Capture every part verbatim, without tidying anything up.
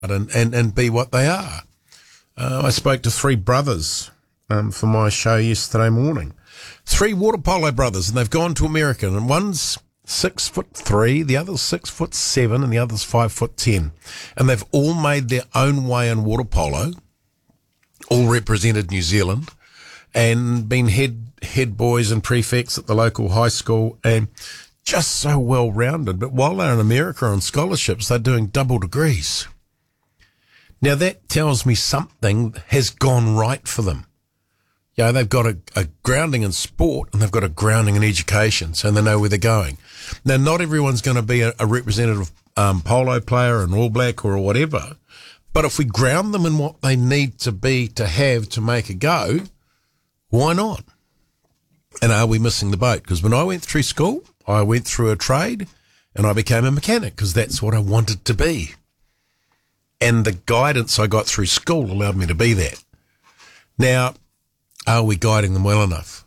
and, and, and be what they are. Uh, I spoke to three brothers um, for my show yesterday morning. Three water polo brothers, and they've gone to America, and one's six foot three, the other's six foot seven, and the other's five foot ten. And they've all made their own way in water polo, all represented New Zealand, and been head head boys and prefects at the local high school, and just so well rounded. But while they're in America on scholarships, they're doing double degrees. Now that tells me something has gone right for them. You know, they've got a, a grounding in sport and they've got a grounding in education, so they know where they're going. Now, not everyone's going to be a, a representative um, polo player, an All Black or whatever, but if we ground them in what they need to be to have to make a go, why not? And are we missing the boat? Because when I went through school, I went through a trade and I became a mechanic because that's what I wanted to be. And the guidance I got through school allowed me to be that. Now, are we guiding them well enough?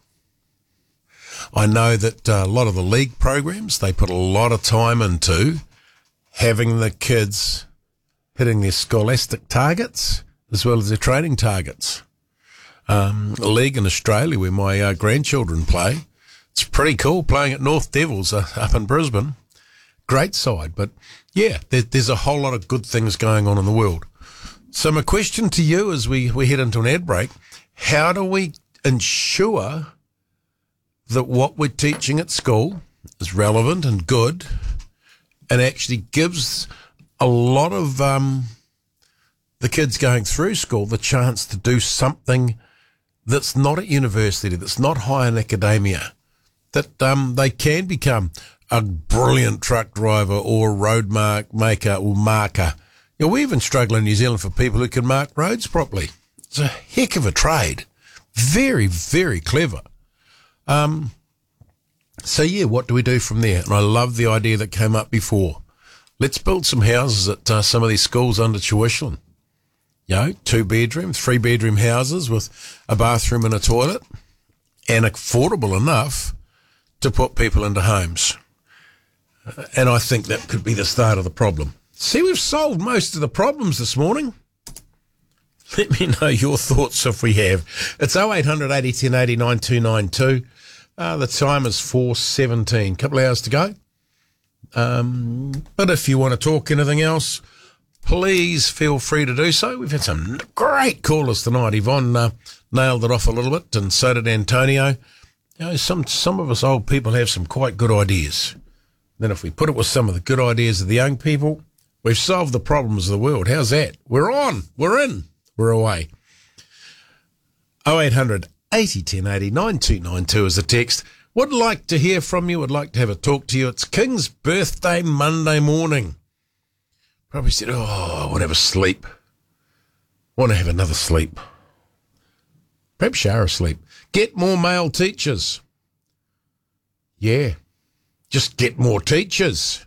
I know that uh, a lot of the league programs, they put a lot of time into having the kids hitting their scholastic targets as well as their training targets. Um, a league in Australia where my uh, grandchildren play, it's pretty cool playing at North Devils uh, up in Brisbane. Great side. But, yeah, there, there's a whole lot of good things going on in the world. So my question to you as we, we head into an ad break, how do we ensure that what we're teaching at school is relevant and good and actually gives a lot of um, the kids going through school the chance to do something that's not at university, that's not high in academia, that um, they can become a brilliant truck driver or road mark maker or marker. You know, we even struggle in New Zealand for people who can mark roads properly. It's a heck of a trade. Very, very clever. Um, so, yeah, what do we do from there? And I love the idea that came up before. Let's build some houses at uh, some of these schools under tuition. You know, two-bedroom, three-bedroom houses with a bathroom and a toilet, and affordable enough to put people into homes. Uh, and I think that could be the start of the problem. See, we've solved most of the problems this morning. Let me know your thoughts if we have. It's oh eight hundred eighty ten eighty nine two nine two. Uh, the time is four seventeen. Couple of hours to go. Um, but if you want to talk anything else, please feel free to do so. We've had some great callers tonight. Yvonne uh, nailed it off a little bit, and so did Antonio. You know, some some of us old people have some quite good ideas. Then if we put it with some of the good ideas of the young people, we've solved the problems of the world. How's that? We're on. We're in. We're away. oh eight hundred eighty ten eighty nine two nine two is the text. Would like to hear from you. Would like to have a talk to you. It's King's birthday Monday morning. Probably said, oh, I want to have a sleep. Want to have another sleep. Perhaps shower sleep. Get more male teachers. Yeah. Just get more teachers.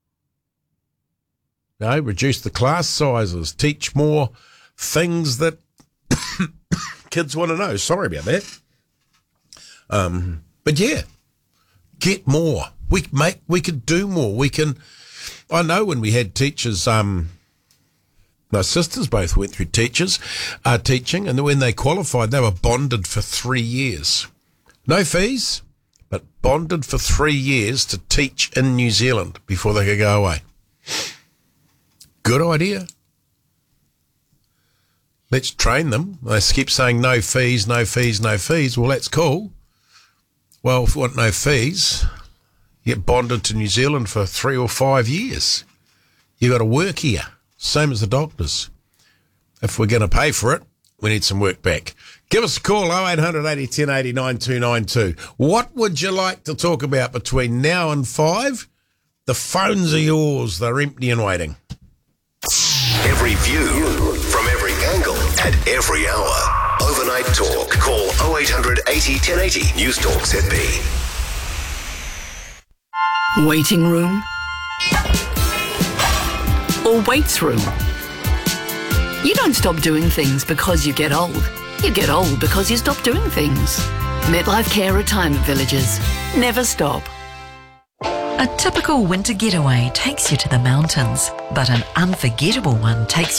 No, reduce the class sizes. Teach more things that kids want to know. Sorry about that. Um, but yeah, get more. We make. We could do more. We can. I know when we had teachers. Um, my sisters both went through teachers, uh, teaching, and when they qualified, they were bonded for three years. No fees, but bonded for three years to teach in New Zealand before they could go away. Good idea. Let's train them. They keep saying no fees, no fees, no fees. Well, that's cool. Well, if you want no fees, you get bonded to New Zealand for three or five years. You got to work here, same as the doctors. If we're going to pay for it, we need some work back. Give us a call, oh eight hundred eighty ten eighty nine two nine two. What would you like to talk about between now and five? The phones are yours. They're empty and waiting. Every view from every angle at every hour. Overnight Talk. Call oh eight hundred eighty ten eighty. News Talk Z B. Waiting room or waits room. You don't stop doing things because you get old. You get old because you stop doing things. MetLife Care Retirement Villages. Never stop. A typical winter getaway takes you to the mountains, but an unforgettable one takes